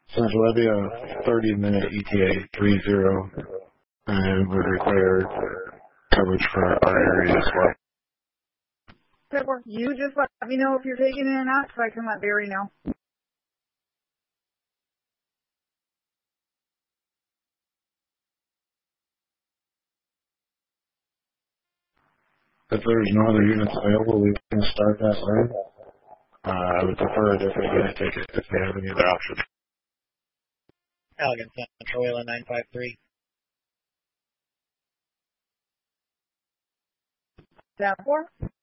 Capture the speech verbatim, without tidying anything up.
Since we'll be a thirty minute E T A three zero and would require coverage for our area as well. Pepper, you just let me know if you're taking it or not, so I can let Barry know. If there's no other units available, we can start that way. Uh, I would prefer a different unit ticket if they have any other options. Allegan Central, Wayland nine five three. Down four.